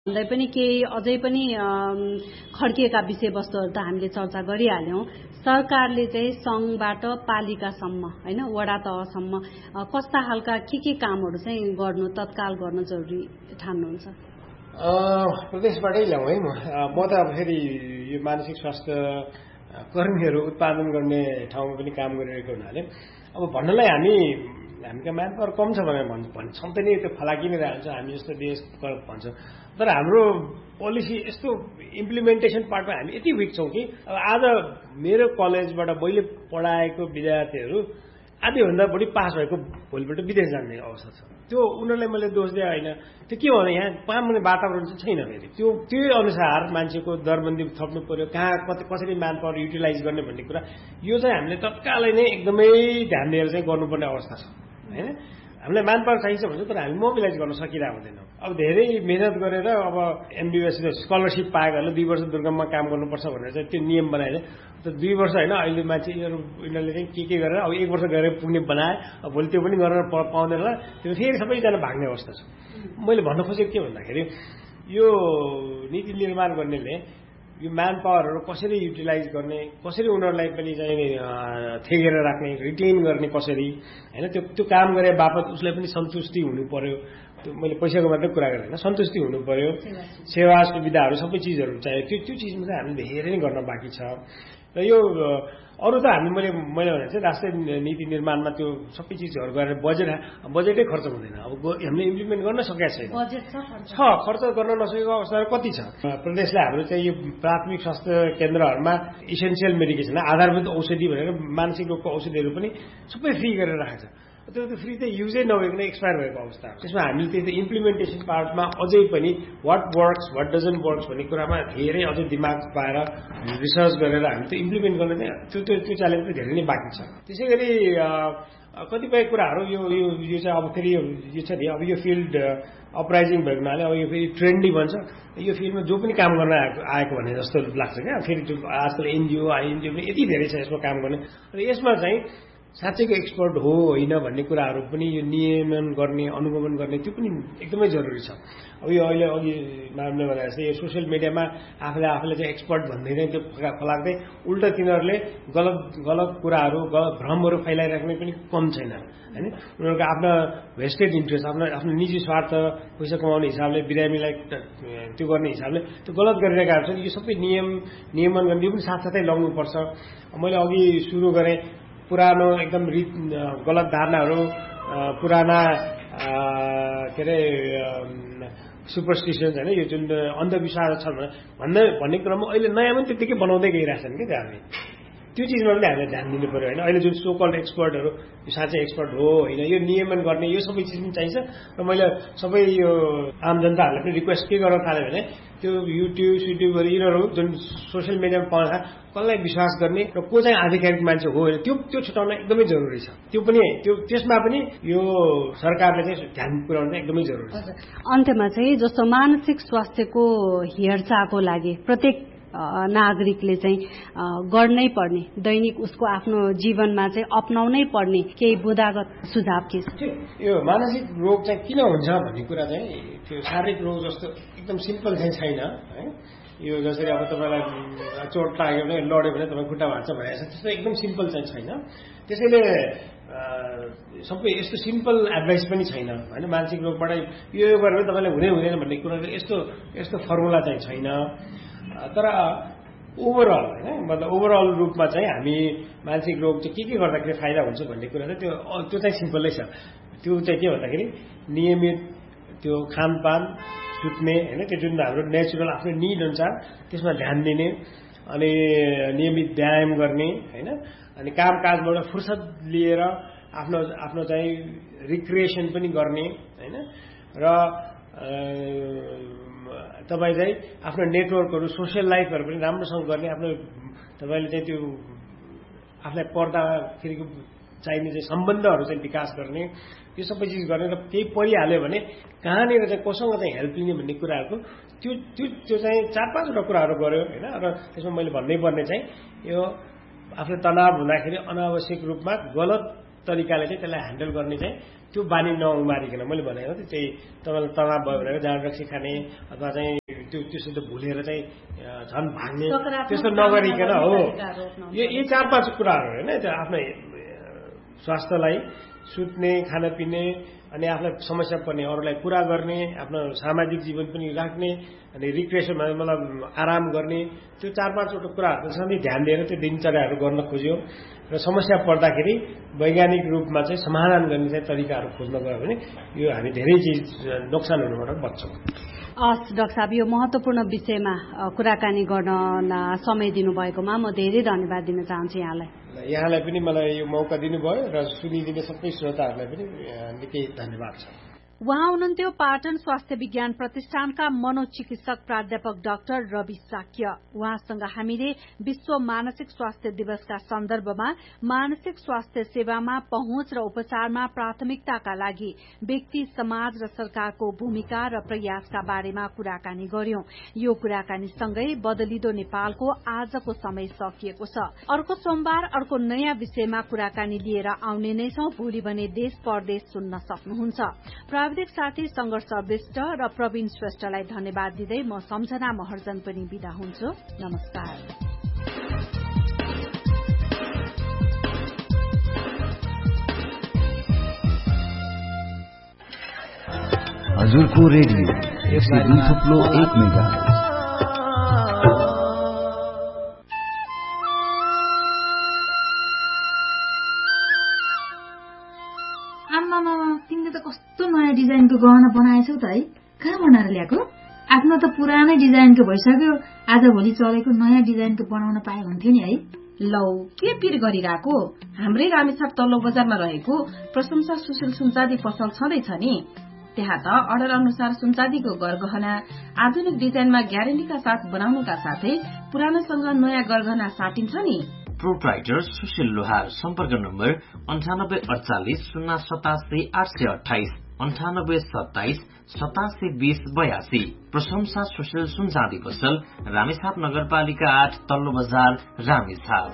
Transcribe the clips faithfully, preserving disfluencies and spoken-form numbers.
भन्दै पनि केही अझै पनि खड्किएका विषयवस्तुहरू त हामीले चर्चा गरिहाल्यौं। सरकारले चाहिँ संघबाट पालिकासम्म हैन वडा तहसम्म कस्ता खालका के के कामहरू चाहिँ गर्नु तत्काल गर्न जरुरी ठान्नुहुन्छ? प्रदेशबाटै ल्याउँ है म म त अब फेरि यो मानसिक स्वास्थ्य कर्मीहरू उत्पादन गर्ने ठाउँमा पनि काम गरिरहेको हुनाले अब भन्नलाई हामी हामीका म्यान पावर कम छ भनेर भन्छौँ त नि, त्यो फलाकिने रहन्छ हामी जस्तो देश भन्छ। तर हाम्रो पोलिसी यस्तो इम्प्लिमेन्टेसन पार्टमा हामी यति विक छौँ कि अब आज मेरो कलेजबाट मैले पढाएको विद्यार्थीहरू आधीभन्दा बढी पास भएको भोलिपल्ट विदेश जाने अवस्था छ। त्यो उनीहरूलाई मैले दोष दिए होइन, त्यो के भने यहाँ काम गर्ने वातावरण चाहिँ छैन। फेरि त्यो त्यही अनुसार मान्छेको दरबन्दी थप्नु पर्यो, कहाँ कति कसरी म्यान पावर युटिलाइज गर्ने भन्ने कुरा यो चाहिँ हामीले तत्कालै नै एकदमै ध्यान दिएर चाहिँ गर्नुपर्ने अवस्था छ हैन। हामीलाई म्यान पावर चाहिन्छ भन्छ, तर हामी मोबिलाइज गर्न सकिरहेको हुँदैनौँ। अब धेरै मेहनत गरेर अब एमबिबिएस स्कलरसिप पाएकोहरूले दुई वर्ष दुर्गममा काम गर्नुपर्छ भनेर चाहिँ त्यो नियम बनाएर त दुई वर्ष होइन अहिले मान्छे यिनीहरू यिनीहरूले चाहिँ के के गरेर अब एक वर्ष गरेर पुग्ने बनाए, अब भोलि त्यो पनि गरेर पाउँदैन होला, त्यो फेरि सबैजना भाग्ने अवस्था छ। मैले भन्न खोजेको के भन्दाखेरि यो नीति निर्माण गर्नेले यो म्यान पावरहरू कसरी युटिलाइज गर्ने, कसरी उनीहरूलाई पनि चाहिँ थेगेर राख्ने, रिटेन गर्ने कसरी हैन, त्यो त्यो काम गरे बापत उसलाई पनि सन्तुष्टि हुनु पर्यो। त्यो मैले पैसाको मात्रै कुरा गरेँ होइन, सन्तुष्टि हुनु पर्यो, सेवा सुविधाहरू सबै चिजहरू चाहियो। त्यो त्यो चिजमा चाहिँ हामीले धेरै नै गर्न बाँकी छ। र यो अरू त हामी मैले मैले भने चाहिँ राष्ट्रिय नीति निर्माणमा त्यो सबै चिजहरू गरेर बजेट बजेटै खर्च हुँदैन। अब हामीले इम्प्लिमेन्ट गर्न सकेका छैन, छ खर्च गर्न नसकेको अवस्थाहरू कति छ। प्रदेशले हाम्रो चाहिँ यो प्राथमिक स्वास्थ्य केन्द्रहरूमा इसेन्सियल मेडिकेसन आधारभूत औषधि भनेर मानसिक रोगको औषधिहरू पनि सबै फ्री गरेर राखेको छ। त्यो त फ्री त युजै नभएको नै एक्सपायर भएको अवस्था हो। त्यसमा हामीले त्यो इम्प्लिमेन्टेसन पार्टमा अझै पनि what works what doesn't works भन्ने कुरामा धेरै अझै दिमाग पाएर रिसर्च गरेर हामी त्यो इम्प्लिमेन्ट गर्न चाहिँ त्यो त्यो त्यो च्यालेन्ज चाहिँ धेरै नै बाँकी छ। त्यसै गरी कतिपय कुराहरू यो यो चाहिँ अब फेरि यो छ नि, अब यो फिल्ड अपराइजिङ भएको हुनाले अब यो फेरि ट्रेन्डी भन्छ, यो फिल्डमा जो पनि काम गर्न आएको आएको भने जस्तो लाग्छ क्या। फेरि आजकल एनजिओ आइएनजिओ पनि यति धेरै छ यसमा काम गर्ने, र यसमा चाहिँ साँच्चैको एक्सपर्ट हो होइन भन्ने कुराहरू पनि यो नियमन गर्ने अनुगमन गर्ने त्यो पनि एकदमै जरुरी छ। अब यो अहिले अघि म्यामले भने जस्तै यो सोसियल मिडियामा आफूले आफूले चाहिँ एक्सपर्ट भन्दै नै त्यो फलाक्दै उल्टा तिनीहरूले गलत गलत कुराहरू गलत भ्रमहरू फैलाइराख्ने पनि कम छैन हैन। उनीहरूको आफ्नो भेस्टेड इन्ट्रेस्ट, आफ्नो आफ्नो निजी स्वार्थ पैसा कमाउने हिसाबले बिरामीलाई त्यो गर्ने हिसाबले त्यो गलत गरिरहेका छन्। यो सबै नियम नियमन गर्ने यो पनि साथसाथै लग्नुपर्छ। मैले अघि सुरु गरेँ पुरानो एकदम रित गलत धारणाहरू, पुराना के अरे सुपरस्टिसन्स होइन, यो जुन अन्धविश्वास छ भन्ने भन्ने क्रममा अहिले नयाँ पनि त्यत्तिकै बनाउँदै गइरहेछन् क्या हामी। त्यो चिजमा पनि हामीले ध्यान दिनु पऱ्यो होइन। अहिले जुन सो कल्ड एक्सपर्टहरू यो साँच्चै एक्सपर्ट हो होइन, यो नियमन गर्ने यो सबै चिज पनि चाहिन्छ। र मैले सबै यो आम जनताहरूलाई पनि रिक्वेस्ट के गर्न थालेँ भने त्यो युट्युब सुट्युबहरू यिनीहरू जुन सोसियल मिडियामा पाउँछ कसलाई विश्वास गर्ने र को चाहिँ आधिकारिक मान्छे हो होइन, त्यो त्यो छुटाउन एकदमै जरुरी छ। त्यो पनि त्यो त्यसमा पनि यो सरकारले चाहिँ ध्यान पुर्याउन एकदमै जरुरी छ। अन्त्यमा चाहिँ जस्तो मानसिक स्वास्थ्यको हेरचाहको लागि प्रत्येक नागरिकले चाहिँ गर्नै पर्ने, दैनिक उसको आफ्नो जीवनमा चाहिँ अपनाउनै पर्ने केही बुदागत सुझाव के छ? यो मानसिक रोग चाहिँ किन हुन्छ भन्ने कुरा चाहिँ त्यो शारीरिक रोग जस्तो एकदम सिम्पल चाहिँ छैन है। यो जसरी अब तपाईँलाई चोट लाग्यो भने लड्यो भने तपाईँ खुट्टा भाँच्छ भने त्यस्तो एकदम सिम्पल चाहिँ छैन। त्यसैले सबै यस्तो सिम्पल एडभाइस पनि छैन होइन। मानसिक रोगबाट यो यो गरेर तपाईँलाई हुँदै हुँदैन भन्ने कुरा यस्तो यस्तो फर्मुला चाहिँ छैन। तर ओभरअल होइन मतलब ओभरअल रूपमा चाहिँ हामी मानसिक रोग चाहिँ के के गर्दाखेरि फाइदा हुन्छ भन्ने कुरा चाहिँ त्यो त्यो चाहिँ सिम्पलै छ। त्यो चाहिँ के भन्दाखेरि नियमित त्यो खानपान, सुत्ने होइन, त्यो जुन हाम्रो नेचुरल आफ्नो निड अनुसार त्यसमा ध्यान दिने, अनि नियमित व्यायाम गर्ने होइन, अनि कामकाजबाट फुर्सद लिएर आफ्नो आफ्नो चाहिँ रिक्रिएसन पनि गर्ने होइन। र तपाईँ चाहिँ आफ्नो नेटवर्कहरू सोसियल लाइफहरू पनि राम्रोसँग गर्ने, आफ्नो तपाईँले चाहिँ त्यो आफूलाई पर्दाखेरिको चाहिने चाहिँ सम्बन्धहरू चाहिँ विकास गर्ने, यो सबै चिज गर्ने। र केही परिहाल्यो भने कहाँनिर चाहिँ कोसँग चाहिँ हेल्प लिने भन्ने कुराहरूको त्यो त्यो त्यो चाहिँ चार पाँचवटा कुराहरू गर्यो होइन। र त्यसमा मैले भन्नै पर्ने चाहिँ यो आफूले तनाव हुँदाखेरि अनावश्यक रूपमा गलत तरिकाले चाहिँ त्यसलाई ह्यान्डल गर्ने चाहिँ त्यो बानी नउमारिकन मैले भनेको थिएँ त्यही तपाईँलाई तनाव भयो भनेर जाँड रक्सी खाने अथवा चाहिँ त्यो त्यसो त भुलेर चाहिँ झन् भाग्ने त्यस्तो नगरिकन हो यो यी चार पाँच कुराहरू होइन आफ्नो स्वास्थ्यलाई सुत्ने खानपिने अनि आफूलाई समस्या पर्ने अरूलाई कुरा गर्ने आफ्नो सामाजिक जीवन पनि राख्ने अनि रिक्रिएसन मतलब आराम गर्ने त्यो चार पाँचवटा कुराहरू सधैँ ध्यान दिएर त्यो दिनचर्याहरू गर्न खोज्यो र समस्या पर्दाखेरि वैज्ञानिक रूपमा चाहिँ समाधान गर्ने चाहिँ तरिकाहरू खोज्न गयो भने यो हामी धेरै चिज नोक्सान हुनुबाट बच्छौँ। हस् डाक्टर साहब, यो महत्वपूर्ण विषयमा कुराकानी गर्न समय दिनुभएकोमा म धेरै धन्यवाद दिन चाहन्छु यहाँलाई। यहाँलाई पनि मलाई यो मौका दिनुभयो र सुनिदिने सबै श्रोताहरूलाई पनि निकै धन्यवाद छ। उहाँ हुनुहुन्थ्यो पाटन स्वास्थ्य विज्ञान प्रतिष्ठानका मनोचिकित्सक प्राध्यापक डाक्टर रवि साक्य। उहाँसँग हामीले विश्व मानसिक स्वास्थ्य दिवसका सन्दर्भमा मानसिक स्वास्थ्य सेवामा पहुँच र उपचारमा प्राथमिकताका लागि व्यक्ति, समाज र सरकारको भूमिका र प्रयासका बारेमा कुराकानी गर्यौं। यो कुराकानीसँगै बदलिदो नेपालको आजको समय सकिएको छ। अर्को सोमबार अर्को नयाँ विषयमा कुराकानी लिएर आउने नै छौं। भोलि भने देश परदेश सुन्न सक्नुहुन्छ। प्राविधिक साथी संघर्ष विष्ट र प्रवीण श्रेष्ठलाई धन्यवाद दिँदै म सम्झना महर्जन पनि बिदा हुन्छु। नमस्कार। हजुरको रेडियो एक सय दुई थुप्लो एक मेगा डिजाइनको गहना बनाएछौ त है, कहाँ बनाएर ल्याएको? आफ्नो त पुरानै डिजाइनको भइसक्यो, आज भोलि चलेको नयाँ डिजाइनको बनाउन पाए हुन्थ्यो नि है। लौ के पिर गरिरहेको? हाम्रै रामेछाप तल्लो बजारमा रहेको प्रशंसा सुशील सुनचाँदी पसल छँदैछ नि। त्यहाँ त अर्डर अनुसार सुनचाँदीको गरगहना आधुनिक डिजाइनमा ग्यारेन्टीका साथ बनाउनुका साथै पुरानोसँग नयाँ गरगहना साटिन्छ नि। प्रोप्राइटर सुशील लोहार। सम्पर्क नम्बर अन्ठानब्बे अडचालिस शून्य सतासी आठ सय अठाइस अन्ठानब्बे सत्ताइस सतासी बीस बयासी। प्रशंसा सुशील सुनचाँदी पसल, रामेछाप नगरपालिका आठ, तल्लो बजार, रामेछाप।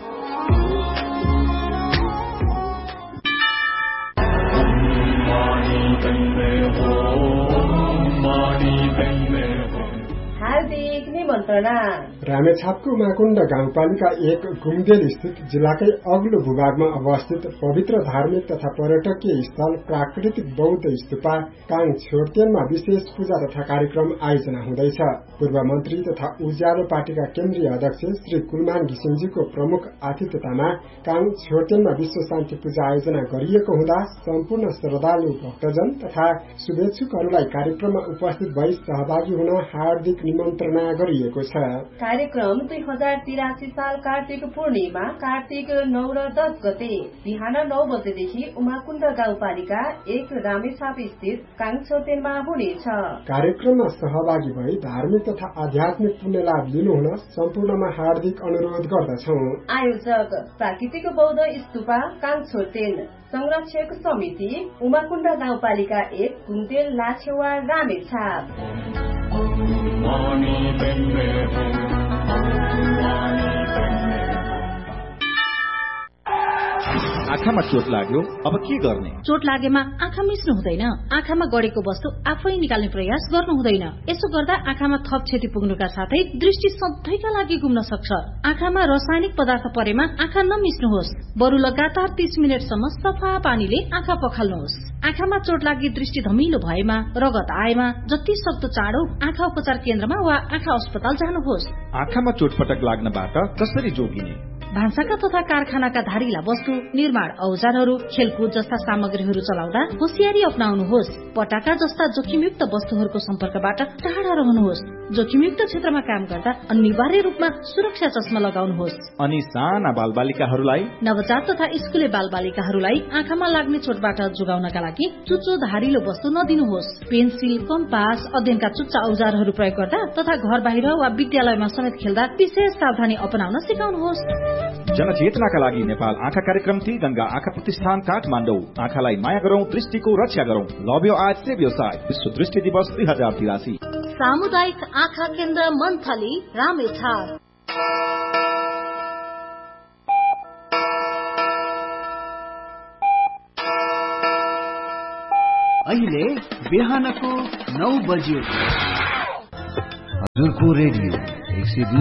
हार्दिक निमन्त्रणा। रामेछापको माकुण्ड गाउँपालिका एक घुमदेल स्थित जिल्लाकै अग्लो भूभागमा अवस्थित पवित्र धार्मिक तथा पर्यटकीय स्थल प्राकृतिक बौद्ध स्तूपा काङ छोर्तेनमा विशेष पूजा तथा कार्यक्रम आयोजना हुँदैछ। पूर्व मन्त्री तथा उज्यालो पार्टीका केन्द्रीय अध्यक्ष श्री कुलमान घिसिङजीको प्रमुख आतिथ्यतामा काङ छोर्तेनमा विश्व शान्ति पूजा आयोजना गरिएको हुँदा सम्पूर्ण श्रद्धालु भक्तजन तथा शुभेच्छुकहरूलाई कार्यक्रममा उपस्थित भई सहभागी हुन हार्दिक निमन्त्रणा गरिएको छ। कार्यक्रम दुई हजार तिरासी साल कार्तिक पूर्णिमा कार्तिक नौ र दस गते बिहान नौ बजेदेखि उमाकुण्ड गाउँपालिका एक रामेछाप स्थित काङछोतेनमा हुनेछ। कार्यक्रममा सहभागी भई धार्मिक तथा आध्यात्मिक पुण्य लाभ लिनुहुन सम्पूर्णमा हार्दिक अनुरोध गर्दछौ। आयोजक प्राकृतिक बौद्ध स्तूपा काङछोतेन, संरक्षक समिति उमाकुण्ड गाउँपालिका एक, घुमदेल लाछेवा, रामेछाप। आँखामा चोट लाग्यो, अब के गर्ने? चोट लागेमा आँखा मिच्नु हुँदैन। आँखामा गडेको वस्तु आफै निकाल्ने प्रयास गर्नु हुँदैन। यसो गर्दा आँखामा थप क्षति पुग्नुका साथै दृष्टि सधैँका लागि गुम्न सक्छ। आँखामा रासायनिक पदार्थ परेमा आँखा नमिच्नुहोस्। बरु लगातार तीस मिनटसम्म सफा पानीले आँखा पखाल्नुहोस्। आँखामा चोट लागि दृष्टि धमिलो भएमा, रगत आएमा जति सक्दो चाँडो आँखा उपचार केन्द्रमा वा आँखा अस्पताल जानुहोस्। आँखामा चोटपटक लाग्नबाट कसरी जोगिने? भान्साका तथा कारखानाका धारिला वस्तु, निर्माण औजारहरू, खेलकुद जस्ता सामग्रीहरू चलाउँदा होसियारी अपनाउनुहोस्। पटाका जस्ता जोखिमयुक्त वस्तुहरूको सम्पर्कबाट टाढा रहनुहोस्। जोखिमयुक्त क्षेत्रमा काम गर्दा अनिवार्य रूपमा सुरक्षा चस्मा लगाउनुहोस्। अनि साना बालबालिकाहरूलाई, नवजात तथा स्कुले बालबालिकाहरूलाई आँखामा लाग्ने चोटबाट जोगाउनका लागि चुच्चो धारिलो वस्तु नदिनुहोस्। पेन्सिल, कम्पास, अध्ययनका चुच्चा औजारहरू प्रयोग गर्दा तथा घर बाहिर वा विद्यालयमा समेत खेल्दा विशेष सावधानी अपनाउन सिकाउनुहोस्। जनचेतनाका लागि नेपाल आँखा कार्यक्रम ती गंगा आँखा प्रतिष्ठान काठमाडौँ। आँखालाई माया गरौं, दृष्टिको रक्षा गरौं। लभ योर आइज सेभ योर साइट। विश्व दृष्टि दिवस दुई हजार तिरासी। सामुदायिक आँखा केन्द्र मन्थली, रामेछाप। अहिले बिहानको नौ बज्यो। हजुरको रेडियो एक सय दुई